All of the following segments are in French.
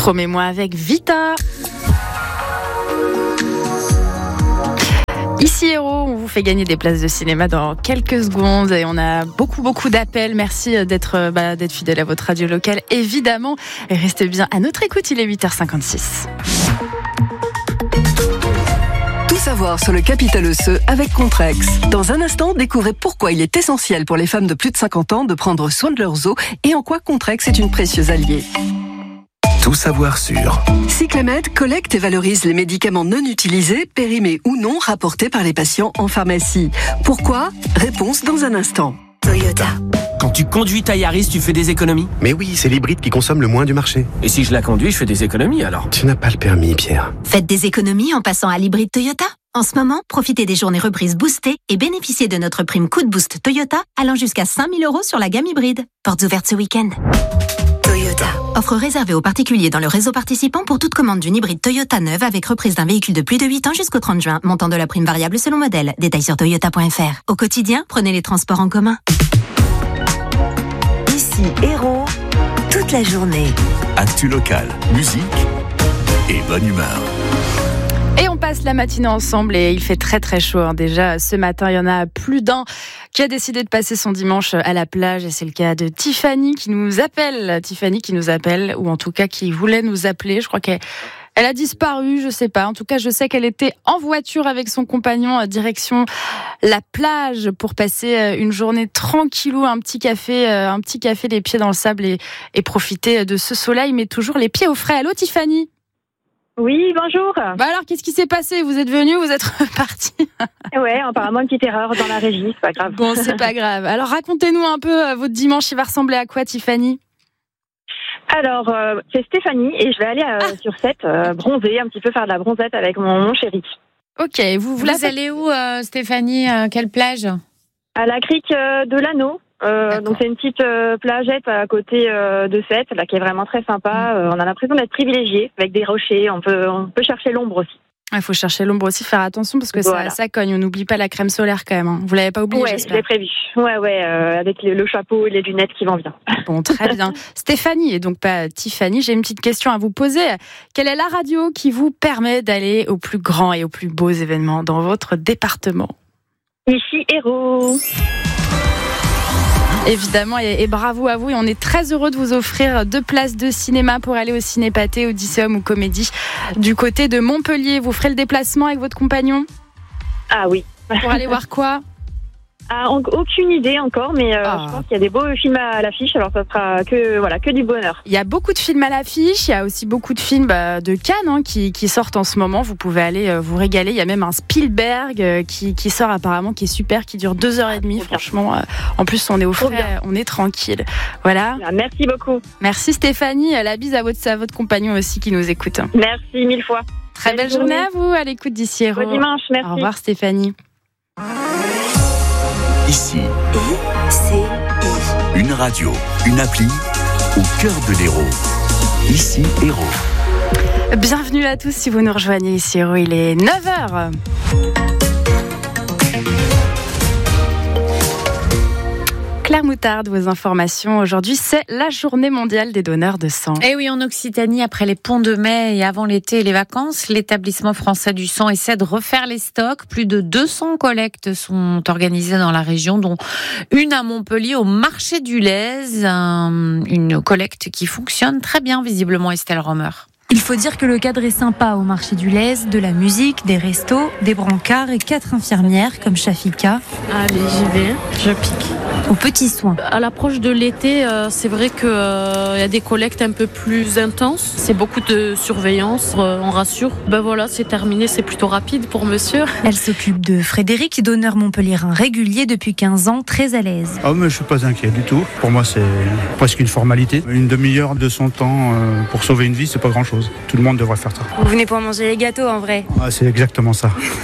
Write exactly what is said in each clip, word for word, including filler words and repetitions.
Promets-moi avec Vita. Ici Héros, on vous fait gagner des places de cinéma dans quelques secondes et on a beaucoup beaucoup d'appels. Merci d'être, bah, d'être fidèle à votre radio locale évidemment. Et restez bien à notre écoute, il est huit heures cinquante-six. Tout savoir sur le capital osseux avec Contrex. Dans un instant, découvrez pourquoi il est essentiel pour les femmes de plus de cinquante ans de prendre soin de leurs os et en quoi Contrex est une précieuse alliée. Tout savoir sur Cyclamed collecte et valorise les médicaments non utilisés, périmés ou non, rapportés par les patients en pharmacie. Pourquoi ? Réponse dans un instant. Toyota. Quand tu conduis ta Yaris, tu fais des économies ? Mais oui, c'est l'hybride qui consomme le moins du marché. Et si je la conduis, je fais des économies alors ? Tu n'as pas le permis, Pierre. Faites des économies en passant à l'hybride Toyota. En ce moment, profitez des journées reprises boostées et bénéficiez de notre prime coup de boost Toyota allant jusqu'à cinq mille euros sur la gamme hybride. Portes ouvertes ce week-end. Toyota. Offre réservée aux particuliers dans le réseau participant pour toute commande d'une hybride Toyota neuve avec reprise d'un véhicule de plus de huit ans jusqu'au trente juin. Montant de la prime variable selon modèle. Détails sur toyota point f r. Au quotidien, prenez les transports en commun. Ici Héros, toute la journée. Actu locale, musique et bonne humeur. Et on passe la matinée ensemble et il fait très très chaud. Hein. Déjà ce matin, il y en a plus d'un qui a décidé de passer son dimanche à la plage et c'est le cas de Tiffany qui nous appelle. Tiffany qui nous appelle ou en tout cas qui voulait nous appeler. Je crois qu'elle elle a disparu, je sais pas. En tout cas, je sais qu'elle était en voiture avec son compagnon direction la plage pour passer une journée tranquillou, un petit café, un petit café les pieds dans le sable et, et profiter de ce soleil, mais toujours les pieds au frais. Allô Tiffany ? Oui, bonjour. Bah alors, qu'est-ce qui s'est passé ? Vous êtes venu, vous êtes reparti ? Ouais, apparemment une petite erreur dans la régie, c'est pas grave. Bon, c'est pas grave. Alors, racontez-nous un peu, euh, votre dimanche, il va ressembler à quoi, Tiffany ? Alors, euh, c'est Stéphanie et je vais aller euh, ah. sur Sète, euh, bronzer, un petit peu faire de la bronzette avec mon, mon chéri. Ok, vous, vous, vous allez où, euh, Stéphanie ? euh, Quelle plage ? À la crique euh, de l'Anneau. Euh, donc c'est une petite euh, plagette à côté euh, de Sète, là qui est vraiment très sympa. Euh, on a l'impression d'être privilégié avec des rochers. On peut on peut chercher l'ombre aussi. Il faut chercher l'ombre aussi, faire attention parce que voilà. ça, ça cogne. On n'oublie pas la crème solaire quand même. Hein. Vous l'avez pas oublié, ouais, j'espère. Ouais, je l'ai prévu. Ouais, ouais, euh, avec le, le chapeau et les lunettes qui vont bien. Bon, très bien. Stéphanie et donc pas Tiffany. J'ai une petite question à vous poser. Quelle est la radio qui vous permet d'aller aux plus grands et aux plus beaux événements dans votre département ? Ici Héros. Évidemment, et, et bravo à vous. Et on est très heureux de vous offrir deux places de cinéma pour aller au Ciné-Pathé, Odysseum ou Comédie du côté de Montpellier. Vous ferez le déplacement avec votre compagnon ? Ah oui. Pour aller voir quoi ? Ah, aucune idée encore, mais euh, ah. je pense qu'il y a des beaux films à l'affiche, alors ça sera que, voilà, que du bonheur. Il y a beaucoup de films à l'affiche, il y a aussi beaucoup de films bah, de Cannes hein, qui, qui sortent en ce moment. Vous pouvez aller euh, vous régaler. Il y a même un Spielberg euh, qui, qui sort apparemment, qui est super, qui dure deux heures et demie. Franchement, euh, en plus on est au frais, on est tranquille. Voilà. Ah, merci beaucoup. Merci Stéphanie. La bise à votre, à votre compagnon aussi qui nous écoute. Merci mille fois. Très belle, belle journée. journée à vous à l'écoute d'ici Héros. Bon dimanche, merci. Au revoir Stéphanie. Ici, I C I. Une radio, une appli au cœur de l'Hérault. Ici Héros. Bienvenue à tous si vous nous rejoignez ici Héros, il est neuf heures. Claire Moutarde, vos informations. Aujourd'hui, c'est la journée mondiale des donneurs de sang. Et oui, en Occitanie, après les ponts de mai et avant l'été et les vacances, l'établissement français du sang essaie de refaire les stocks. Plus de deux cents collectes sont organisées dans la région, dont une à Montpellier au marché du Lez. Un, une collecte qui fonctionne très bien, visiblement, Estelle Romer. Il faut dire que le cadre est sympa au marché du Lez, de la musique, des restos, des brancards et quatre infirmières comme Shafika. Allez, j'y vais, je pique. Aux petits soins. À l'approche de l'été, euh, c'est vrai qu'il euh, y a des collectes un peu plus intenses. C'est beaucoup de surveillance, euh, on rassure. Ben voilà, c'est terminé, c'est plutôt rapide pour monsieur. Elle s'occupe de Frédéric, donneur montpelliérain régulier depuis quinze ans, très à l'aise. Ah, mais je suis pas inquiet du tout. Pour moi, c'est presque une formalité. Une demi-heure de son temps euh, pour sauver une vie, c'est pas grand-chose. Tout le monde devrait faire ça. Vous venez pour manger les gâteaux en vrai ? Ah, c'est exactement ça.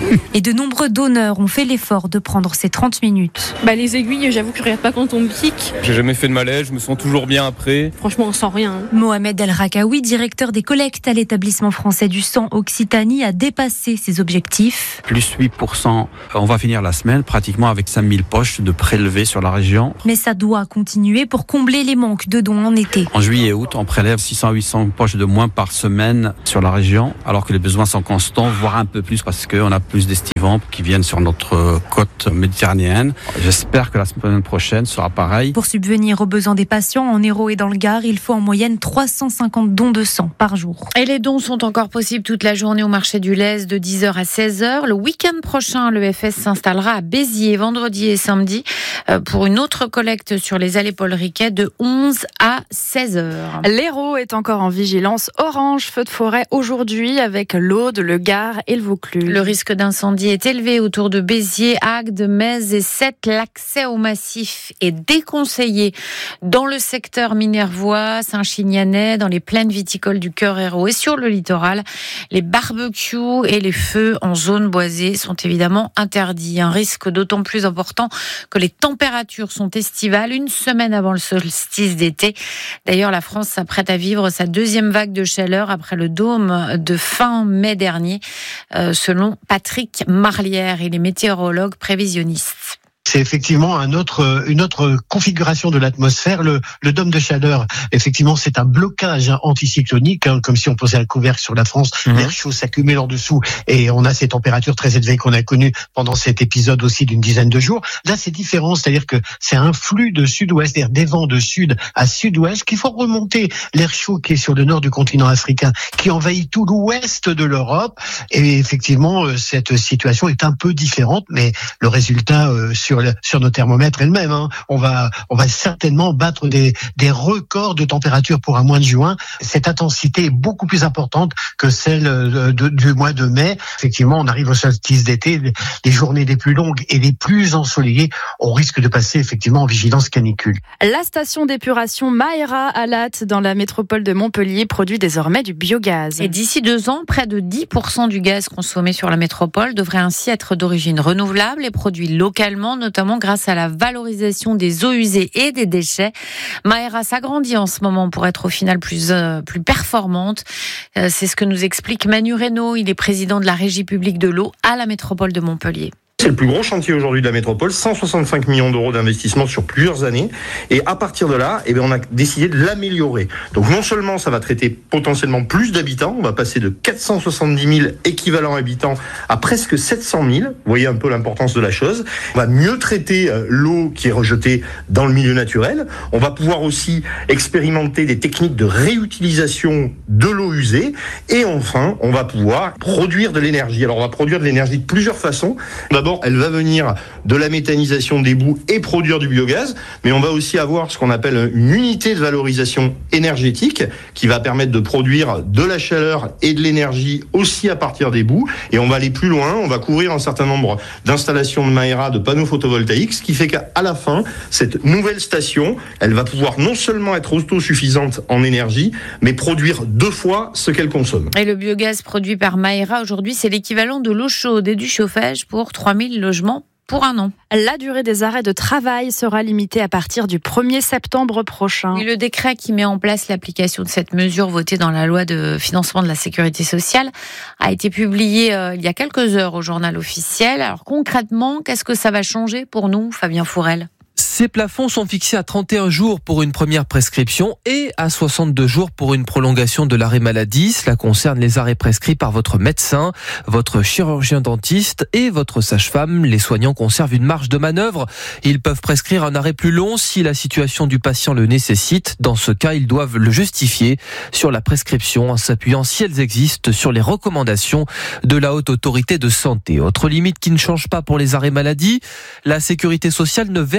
Et de nombreux donneurs ont fait l'effort de prendre ces trente minutes. Bah, les aiguilles, j'avoue que je regarde pas quand on me pique. J'ai jamais fait de malaise, je me sens toujours bien après. Franchement, on sent rien. Mohamed El Rakaoui, directeur des collectes à l'établissement français du sang Occitanie, a dépassé ses objectifs. Plus huit pour cent. On va finir la semaine pratiquement avec cinq mille poches de prélevés sur la région. Mais ça doit continuer pour combler les manques de dons en été. En juillet et août, on prélève six cents à huit cents poches de moins par semaine sur la région, alors que les besoins sont constants, voire un peu plus, parce qu'on a plus d'estivants qui viennent sur notre côte méditerranéenne. J'espère que la semaine prochaine sera pareil. Pour subvenir aux besoins des patients en Hérault et dans le Gard, il faut en moyenne trois cent cinquante dons de sang par jour. Et les dons sont encore possibles toute la journée au marché du Lez de dix heures à seize heures. Le week-end prochain, le F S s'installera à Béziers, vendredi et samedi, pour une autre collecte sur les allées Paul Riquet de onze à seize heures. L'Hérault est encore en vigilance orange, feu de forêt aujourd'hui avec l'Aude, le Gard et le Vaucluse. Le risque d'incendie est élevé autour de Béziers, Agde, Metz et Sète. L'accès au massif est déconseillé dans le secteur minervois, Saint-Chignanais, dans les plaines viticoles du Cœur Hérault et sur le littoral. Les barbecues et les feux en zone boisée sont évidemment interdits. Un risque d'autant plus important que les températures sont estivales une semaine avant le solstice d'été. D'ailleurs, la France s'apprête à vivre sa deuxième vague de chaleur après le dôme de fin mai dernier, euh, selon Patrick Marlière et les météorologues prévisionnistes. C'est effectivement un autre, une autre configuration de l'atmosphère. Le, le dôme de chaleur, effectivement, c'est un blocage anticyclonique, hein, comme si on posait un couvercle sur la France. Mmh. L'air chaud s'accumule en dessous et on a ces températures très élevées qu'on a connues pendant cet épisode aussi d'une dizaine de jours. Là, c'est différent, c'est-à-dire que c'est un flux de sud-ouest, c'est-à-dire des vents de sud à sud-ouest qui font remonter l'air chaud qui est sur le nord du continent africain, qui envahit tout l'ouest de l'Europe. Et effectivement, cette situation est un peu différente, mais le résultat euh, sur Sur, sur nos thermomètres elles-mêmes. Hein. On va, on va certainement battre des, des records de température pour un mois de juin. Cette intensité est beaucoup plus importante que celle de, de, du mois de mai. Effectivement, on arrive au solstice d'été, les journées les plus longues et les plus ensoleillées. On risque de passer effectivement en vigilance canicule. La station d'épuration Maïra à Latte dans la métropole de Montpellier produit désormais du biogaz. Et d'ici deux ans, près de dix pour cent du gaz consommé sur la métropole devrait ainsi être d'origine renouvelable et produit localement, notamment grâce à la valorisation des eaux usées et des déchets. Maïra s'agrandit en ce moment pour être au final plus, euh, plus performante. Euh, c'est ce que nous explique Manu Reynaud. Il est président de la Régie publique de l'eau à la métropole de Montpellier. C'est le plus gros chantier aujourd'hui de la métropole, cent soixante-cinq millions d'euros d'investissement sur plusieurs années. Et à partir de là, eh bien, on a décidé de l'améliorer. Donc non seulement ça va traiter potentiellement plus d'habitants, on va passer de quatre cent soixante-dix mille équivalents habitants à presque sept cent mille. Vous voyez un peu l'importance de la chose. On va mieux traiter l'eau qui est rejetée dans le milieu naturel. On va pouvoir aussi expérimenter des techniques de réutilisation de l'eau usée. Et enfin, on va pouvoir produire de l'énergie. Alors on va produire de l'énergie de plusieurs façons. D'abord, elle va venir de la méthanisation des boues et produire du biogaz, mais on va aussi avoir ce qu'on appelle une unité de valorisation énergétique qui va permettre de produire de la chaleur et de l'énergie aussi à partir des boues. Et on va aller plus loin, on va couvrir un certain nombre d'installations de Maïra, de panneaux photovoltaïques, ce qui fait qu'à la fin, cette nouvelle station, elle va pouvoir non seulement être autosuffisante en énergie, mais produire deux fois ce qu'elle consomme. Et le biogaz produit par Maïra aujourd'hui, c'est l'équivalent de l'eau chaude et du chauffage pour trois mille logements pour un an. La durée des arrêts de travail sera limitée à partir du premier septembre prochain. Et le décret qui met en place l'application de cette mesure votée dans la loi de financement de la sécurité sociale a été publié euh, il y a quelques heures au journal officiel. Alors concrètement, qu'est-ce que ça va changer pour nous, Fabien Fourel ? Ces plafonds sont fixés à trente et un jours pour une première prescription et à soixante-deux jours pour une prolongation de l'arrêt maladie. Cela concerne les arrêts prescrits par votre médecin, votre chirurgien dentiste et votre sage-femme. Les soignants conservent une marge de manœuvre. Ils peuvent prescrire un arrêt plus long si la situation du patient le nécessite. Dans ce cas, ils doivent le justifier sur la prescription en s'appuyant, si elles existent, sur les recommandations de la Haute Autorité de Santé. Autre limite qui ne change pas pour les arrêts maladie, la sécurité sociale ne verse pas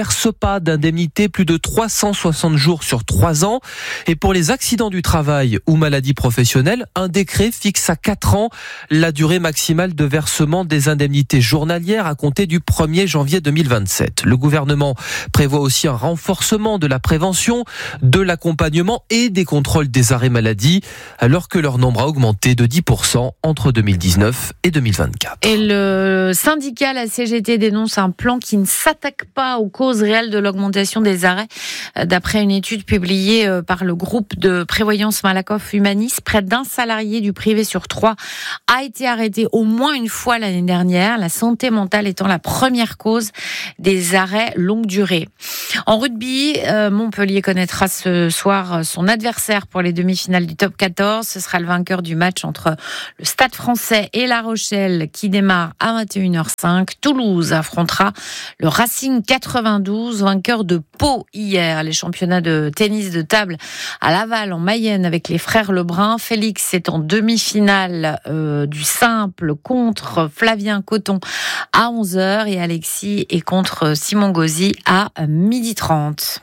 pas d'indemnité plus de trois cent soixante jours sur trois ans. Et pour les accidents du travail ou maladies professionnelles, un décret fixe à quatre ans la durée maximale de versement des indemnités journalières à compter du premier janvier deux mille vingt-sept. Le gouvernement prévoit aussi un renforcement de la prévention, de l'accompagnement et des contrôles des arrêts maladie, alors que leur nombre a augmenté de dix pour cent entre deux mille dix-neuf et deux mille vingt-quatre. Et le syndicat, la C G T, dénonce un plan qui ne s'attaque pas aux causes réelles de l'augmentation des arrêts. D'après une étude publiée par le groupe de prévoyance Malakoff Humanis, près d'un salarié du privé sur trois a été arrêté au moins une fois l'année dernière, la santé mentale étant la première cause des arrêts longue durée. En rugby, Montpellier connaîtra ce soir son adversaire pour les demi-finales du top quatorze. Ce sera le vainqueur du match entre le Stade Français et La Rochelle qui démarre à vingt et une heures cinq. Toulouse affrontera le Racing quatre-vingt-douze, vainqueur de Pau hier. Les championnats de tennis de table à Laval en Mayenne avec les frères Lebrun. Félix est en demi-finale euh, du simple contre Flavien Coton à onze heures et Alexis est contre Simon Gauzy à midi trente.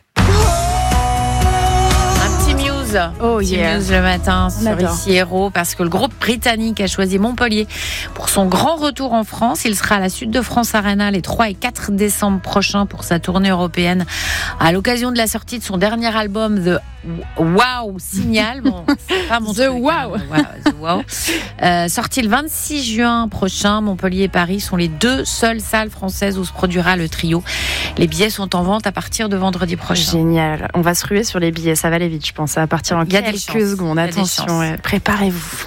Oh yeah. News le matin sur Ici Héros parce que le groupe britannique a choisi Montpellier pour son grand retour en France. Il sera à la Sud de France Arena les trois et quatre décembre prochains pour sa tournée européenne à l'occasion de la sortie de son dernier album The Wow Signal. Bon, c'est pas mon The truc, Wow. Hein, wow, The Wow. Euh, sorti le vingt-six juin prochain, Montpellier et Paris sont les deux seules salles françaises où se produira le trio. Les billets sont en vente à partir de vendredi prochain. Génial. On va se ruer sur les billets. Ça va aller vite, je pense. Ça va partir en quelques secondes. Attention, ouais. Préparez-vous.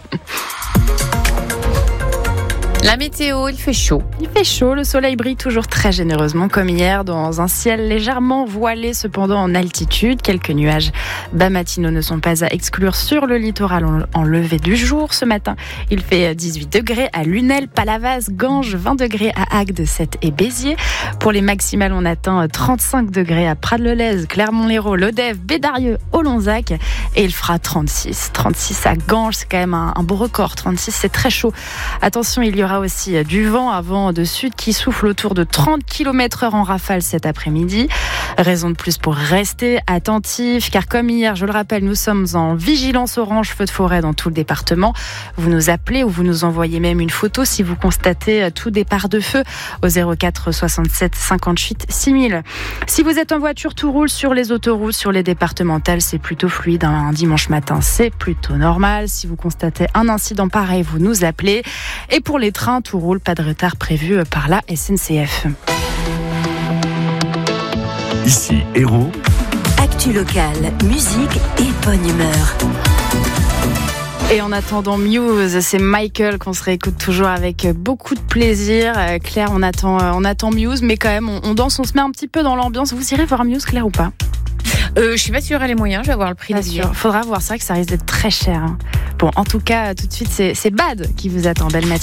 La météo, il fait chaud. Il fait chaud, le soleil brille toujours très généreusement comme hier dans un ciel légèrement voilé cependant en altitude. Quelques nuages bas matinaux ne sont pas à exclure sur le littoral en, en lever du jour. Ce matin, il fait dix-huit degrés à Lunel, Palavas, Ganges, vingt degrés à Agde, Sète et Béziers. Pour les maximales, on atteint trente-cinq degrés à Prades-le-Lez, Clermont-Lérault, Lodève, Bédarieux, Olonzac et il fera trente-six. trente-six à Ganges, c'est quand même un, un beau record. trente-six, c'est très chaud. Attention, il y aura aussi du vent, un vent de sud qui souffle autour de trente kilomètres heure en rafale cet après-midi. Raison de plus pour rester attentif, car comme hier, je le rappelle, nous sommes en vigilance orange feu de forêt dans tout le département. Vous nous appelez ou vous nous envoyez même une photo si vous constatez tout départ de feu au zéro quatre soixante-sept cinquante-huit six mille. Si vous êtes en voiture, tout roule sur les autoroutes, sur les départementales, c'est plutôt fluide. Un dimanche matin, c'est plutôt normal. Si vous constatez un incident pareil, vous nous appelez. Et pour les trains, tout roule, pas de retard prévu par la S N C F. Ici Héros. Actu locale, musique et bonne humeur. Et en attendant Muse, c'est Michael qu'on se réécoute toujours avec beaucoup de plaisir. Claire, on attend, on attend Muse, mais quand même, on, on danse, on se met un petit peu dans l'ambiance. Vous irez voir Muse, Claire, ou pas ? Euh, je suis pas sûre, elle les moyens, je vais voir le prix des billets. Faudra voir, c'est vrai que ça risque d'être très cher. Hein. Bon, en tout cas, tout de suite, c'est, c'est Bad qui vous attend. Belle matinée.